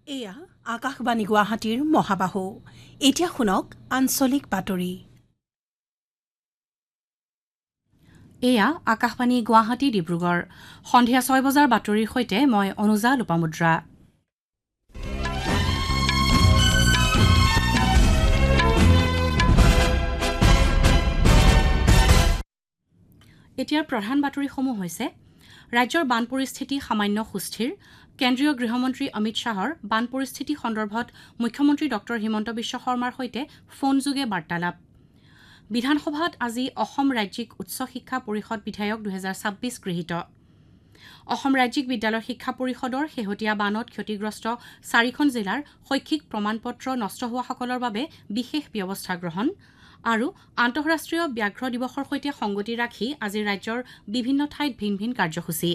এয়া আকাশবাণী গুৱাহাটীৰ মহাবাহু। এতিয়া শুনক আঞ্চলিক বাতৰি। এয়া আকাশবাণী গুৱাহাটী ডিব্ৰুগড়। সন্ধিয়া ৬ বজাৰ বাতৰিৰ সৈতে মই অনুজা লোপামুদ্ৰা। এতিয়াৰ প্ৰধান বাতৰিসমূহ হৈছে ৰাজ্যৰ বান পৰিস্থিতি সামান্য সুস্থিৰ। কেন্দ্ৰীয় গৃহমন্ত্ৰী অমিত শ্বাহৰ বান পৰিস্থিতি সন্দৰ্ভত মুখ্যমন্ত্ৰী ডঃ হিমন্ত বিশ্ব শৰ্মাৰ সৈতে ফোনযোগে বাৰ্তালাপ। বিধানসভাত আজি অসম ৰাজ্যিক উচ্চ শিক্ষা পৰিষদ বিধেয়ক ২০২৬ গৃহীত। অসম ৰাজ্যিক বিদ্যালয় শিক্ষা পৰিষদৰ শেহতীয়া বানত ক্ষতিগ্ৰস্ত ৪খন জিলাৰ শৈক্ষিক প্ৰমাণপত্ৰ নষ্ট হোৱাসকলৰ বাবে বিশেষ ব্যৱস্থা গ্ৰহণ আৰু আন্তঃৰাষ্ট্ৰীয় ব্যাঘ্ৰ দিৱসৰ সৈতে সংগতি ৰাখি আজি ৰাজ্যৰ বিভিন্ন ঠাইত ভিন ভিন কাৰ্যসূচী।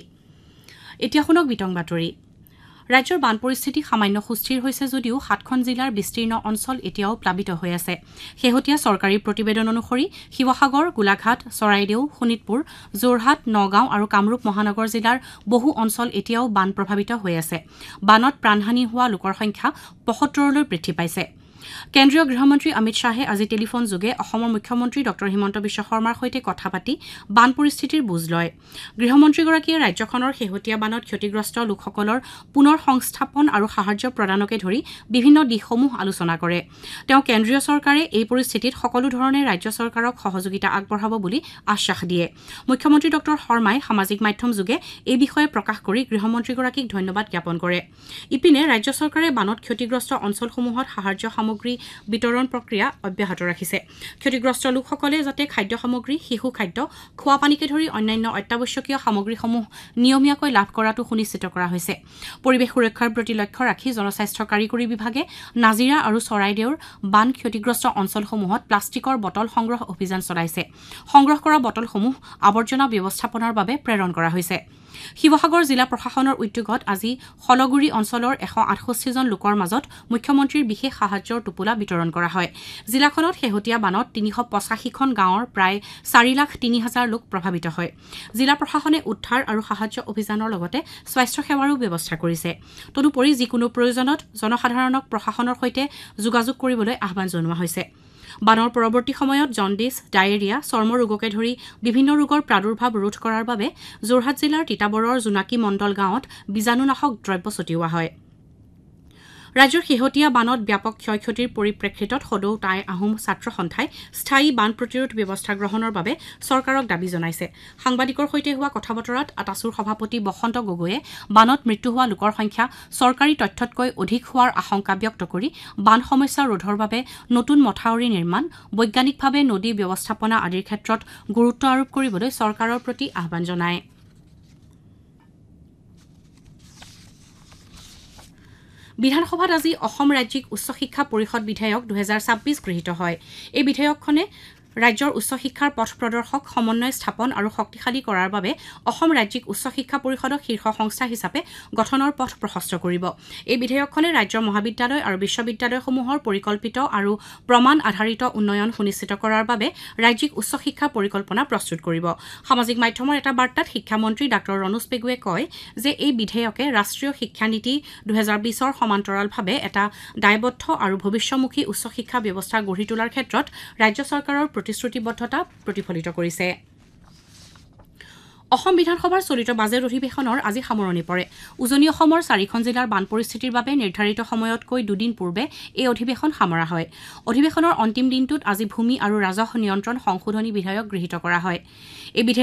এতিয়া শুনক বিতং বাতৰি। ৰাজ্যৰ বান পৰিস্থিতি সামান্য সুস্থিৰ হৈছে যদিও ৭খন জিলাৰ বিস্তীৰ্ণ অঞ্চল এতিয়াও প্লাবিত হৈ আছে। শেহতীয়া চৰকাৰী প্ৰতিবেদন অনুসৰি শিৱসাগৰ, গোলাঘাট, চৰাইদেউ, শোণিতপুৰ, যোৰহাট, নগাঁও আৰু কামৰূপ মহানগৰ জিলাৰ বহু অঞ্চল এতিয়াও বান প্ৰভাৱিত হৈ আছে। বানত প্ৰাণহানি হোৱা লোকৰ সংখ্যা ৭৫লৈ বৃদ্ধি পাইছে। কেন্দ্ৰীয় গৃহমন্ত্ৰী অমিত শ্বাহে আজি টেলিফোন যোগে অসমৰ মুখ্যমন্ত্ৰী ডঃ হিমন্ত বিশ্ব শৰ্মাৰ সৈতে কথা পাতি বান পৰিস্থিতিৰ বুজ লয়। গৃহমন্ত্ৰীগৰাকীয়ে ৰাজ্যখনৰ শেহতীয়া বানত ক্ষতিগ্ৰস্ত লোকসকলৰ পুনৰ সংস্থাপন আৰু সাহায্য প্ৰদানকে ধৰি বিভিন্ন দিশসমূহ আলোচনা কৰে। তেওঁ কেন্দ্ৰীয় চৰকাৰে এই পৰিস্থিতিত সকলো ধৰণে ৰাজ্য চৰকাৰক সহযোগিতা আগবঢ়াব বুলি আশ্বাস দিয়ে। মুখ্যমন্ত্ৰী ডঃ শৰ্মাই সামাজিক মাধ্যম যোগে এই বিষয়ে প্ৰকাশ কৰি গৃহমন্ত্ৰীগৰাকীক ধন্যবাদ জ্ঞাপন কৰে। ইপিনে ৰাজ্য চৰকাৰে বানত ক্ষতিগ্ৰস্ত অঞ্চলসমূহত সাহায্য সামগ্ৰী বিতৰণ প্ৰক্ৰিয়া অব্যাহত ৰাখিছে। ক্ষতিগ্ৰস্ত লোকসকলে যাতে খাদ্য সামগ্ৰী, শিশু খাদ্য, খোৱা পানীকে ধৰি অন্যান্য অত্যাৱশ্যকীয় সামগ্ৰীসমূহ নিয়মীয়াকৈ লাভ কৰাটো সুনিশ্চিত কৰা হৈছে। পৰিৱেশ সুৰক্ষাৰ প্ৰতি লক্ষ্য ৰাখি জনস্বাস্থ্য কাৰিকৰী বিভাগে নাজিৰা আৰু চৰাইদেউৰ বান ক্ষতিগ্ৰস্ত অঞ্চলসমূহত প্লাষ্টিকৰ বটল সংগ্ৰহ অভিযান চলাইছে। সংগ্ৰহ কৰা বটলসমূহ আৱৰ্জনা ব্যৱস্থাপনাৰ বাবে প্ৰেৰণ কৰা হৈছে। শিৱসাগৰ জিলা প্ৰশাসনৰ উদ্যোগত আজি শলগুৰি অঞ্চলৰ ১৬৮জন লোকৰ মাজত মুখ্যমন্ত্ৰীৰ বিশেষ সাহায্যৰ টোপোলা বিতৰণ কৰা হয়। জিলাখনত শেহতীয়া বানত ৩৮৫খন গাঁৱৰ প্ৰায় ৪,৩০,০০০ লোক প্ৰভাৱিত হয়। জিলা প্ৰশাসনে উদ্ধাৰ আৰু সাহায্য অভিযানৰ লগতে স্বাস্থ্যসেৱাৰো ব্যৱস্থা কৰিছে। তদুপৰি যিকোনো প্ৰয়োজনত জনসাধাৰণক প্ৰশাসনৰ সৈতে যোগাযোগ কৰিবলৈ আহ্বান জনোৱা হৈছে। বানৰ পৰৱৰ্তী সময়ত জণ্ডিছ, ডায়েৰিয়া, চৰ্মৰোগকে ধৰি বিভিন্ন ৰোগৰ প্ৰাদুৰ্ভাৱ ৰোধ কৰাৰ বাবে যোৰহাট জিলাৰ তিতাবৰৰ জোনাকী মণ্ডল গাঁৱত বীজাণুনাশক দ্ৰব্য ছটিওৱা হয়। ৰাজ্যৰ শেহতীয়া বানত ব্যাপক ক্ষয় ক্ষতিৰ পৰিপ্ৰেক্ষিতত সদৌ টাই আহোম ছাত্ৰ সন্থাই স্থায়ী বান প্ৰতিৰোধ ব্যৱস্থা গ্ৰহণৰ বাবে চৰকাৰক দাবী জনাইছে। সাংবাদিকৰ সৈতে হোৱা কথা বতৰাত আটাছুৰ সভাপতি বসন্ত গগৈয়ে বানত মৃত্যু হোৱা লোকৰ সংখ্যা চৰকাৰী তথ্যতকৈ অধিক হোৱাৰ আশংকা ব্যক্ত কৰি বান সমস্যা ৰোধৰ বাবে নতুন মথাউৰি নিৰ্মাণ, বৈজ্ঞানিকভাৱে নদী ব্যৱস্থাপনা আদিৰ ক্ষেত্ৰত গুৰুত্ব আৰোপ কৰিবলৈ চৰকাৰৰ প্ৰতি আহ্বান জনায়। বিধানসভাত আজি অসম ৰাজ্যিক উচ্চ শিক্ষা পৰিষদ বিধেয়ক ২০২৬ গৃহীত হয়। এই বিধেয়কখনে ৰাজ্যৰ উচ্চ শিক্ষাৰ পথ প্ৰদৰ্শক, সমন্বয় স্থাপন আৰু শক্তিশালী কৰাৰ বাবে অসম ৰাজ্যিক উচ্চ শিক্ষা পৰিষদক শীৰ্ষ সংস্থা হিচাপে গঠনৰ পথ প্ৰশস্ত কৰিব। এই বিধেয়কখনে ৰাজ্যৰ মহাবিদ্যালয় আৰু বিশ্ববিদ্যালয়সমূহৰ পৰিকল্পিত আৰু প্ৰমাণ আধাৰিত উন্নয়ন সুনিশ্চিত কৰাৰ বাবে ৰাজ্যিক উচ্চ শিক্ষা পৰিকল্পনা প্ৰস্তুত কৰিব। সামাজিক মাধ্যমৰ এটা বাৰ্তাত শিক্ষামন্ত্ৰী ডাঃ ৰণোজ পেগুৱে কয় যে এই বিধেয়কে ৰাষ্ট্ৰীয় শিক্ষা নীতি ২০২০ৰ সমান্তৰালভাৱে এটা দায়বদ্ধ আৰু ভৱিষ্যমুখী উচ্চ শিক্ষা ব্যৱস্থা গঢ়ি তোলাৰ ক্ষেত্ৰত ৰাজ্য চৰকাৰৰ প্ৰতিশ্ৰুতিবদ্ধতা প্ৰতিফলিত কৰিছে। অসম বিধানসভাৰ চলিত বাজেট অধিৱেশনৰ আজি সামৰণি পৰে। উজনি অসমৰ ৪খন জিলাৰ বান পৰিস্থিতিৰ বাবে নিৰ্ধাৰিত সময়তকৈ দুদিন পূৰ্বে এই অধিৱেশন সামৰা হয়। অধিৱেশনৰ অন্তিম দিনটোত আজি ভূমি আৰু ৰাজহ নিয়ন্ত্ৰণ সংশোধনী বিধেয়ক গৃহীত কৰা হয়। এই